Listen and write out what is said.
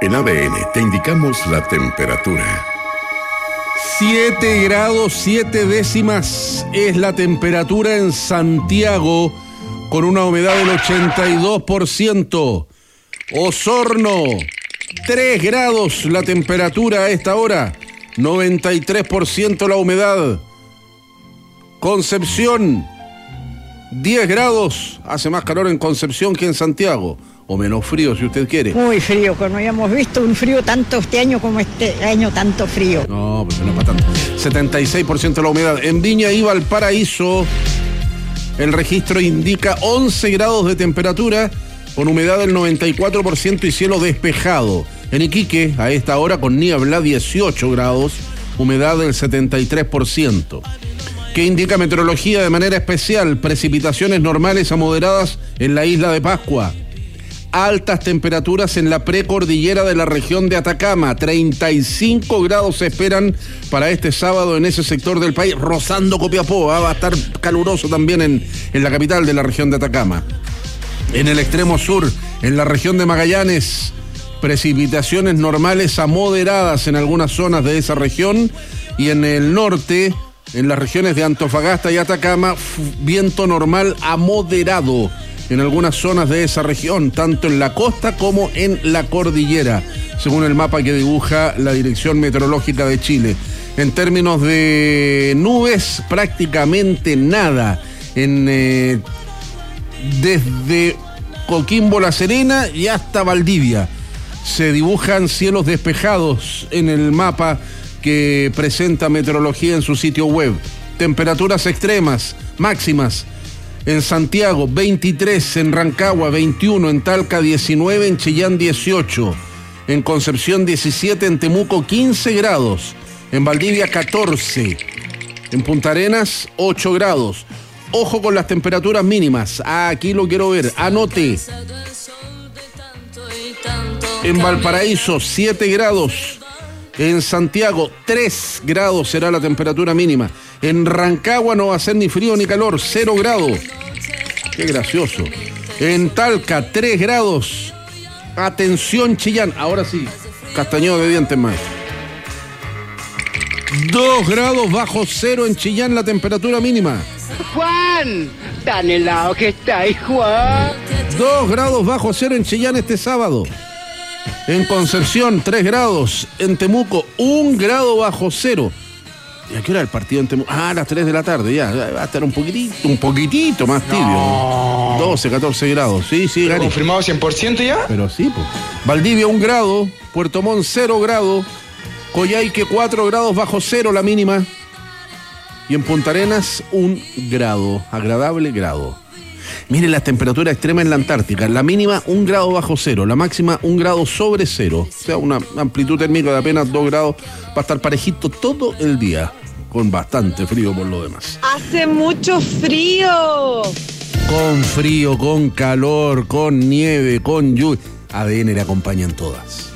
En ADN te indicamos la temperatura. 7 grados 7 décimas es la temperatura en Santiago, con una humedad del 82%. Osorno, 3 grados la temperatura a esta hora, 93% la humedad. Concepción, 10 grados, hace más calor en Concepción que en Santiago, o menos frío si usted quiere. Muy frío, que no habíamos visto un frío tanto este año como este año, tanto frío. No, pues no es para tanto. 76% la humedad. En Viña y Valparaíso, el registro indica 11 grados de temperatura, con humedad del 94% y cielo despejado. En Iquique, a esta hora, con niebla, 18 grados, humedad del 73%. ¿Qué indica meteorología de manera especial? Precipitaciones normales a moderadas en la isla de Pascua. Altas temperaturas en la precordillera de la región de Atacama. 35 grados se esperan para este sábado en ese sector del país, rozando Copiapó. Va a estar caluroso también en la capital de la región de Atacama. En el extremo sur, en la región de Magallanes, precipitaciones normales a moderadas en algunas zonas de esa región. Y en el norte, en las regiones de Antofagasta y Atacama, viento normal a moderado en algunas zonas de esa región, tanto en la costa como en la cordillera, según el mapa que dibuja la Dirección Meteorológica de Chile. En términos de nubes, prácticamente nada. Desde Coquimbo La Serena y hasta Valdivia se dibujan cielos despejados en el mapa que presenta Meteorología en su sitio web. Temperaturas extremas, máximas. En Santiago, 23, en Rancagua, 21, en Talca, 19, en Chillán, 18, en Concepción, 17, en Temuco, 15 grados, en Valdivia, 14, en Punta Arenas, 8 grados. Ojo con las temperaturas mínimas, aquí lo quiero ver, anote. En Valparaíso, 7 grados. En Santiago, 3 grados será la temperatura mínima. En Rancagua no va a ser ni frío ni calor, 0 grados. Qué gracioso. En Talca, 3 grados. Atención, Chillán. Ahora sí, castañeo de dientes más. 2 grados bajo cero en Chillán la temperatura mínima. Juan, tan helado que está ahí, Juan. 2 grados bajo cero en Chillán este sábado. En Concepción, 3 grados. En Temuco, 1 grado bajo cero. ¿Y a qué hora el partido en Temuco? A las 3 de la tarde, ya. Va a estar un poquitito más tibio. No. 12, 14 grados. Sí, Gary. ¿Confirmado 100% ya? Pero sí, pues. Valdivia, 1 grado. Puerto Montt, 0 grado. Coyhaique, 4 grados bajo cero la mínima. Y en Punta Arenas, 1 grado. Agradable grado. Miren las temperaturas extremas en la Antártica. La mínima, 1 grado bajo cero. La máxima, 1 grado sobre cero. O sea, una amplitud térmica de apenas 2 grados. Va a estar parejito todo el día. Con bastante frío por lo demás. ¡Hace mucho frío! Con frío, con calor, con nieve, con lluvia. ADN le acompañan todas.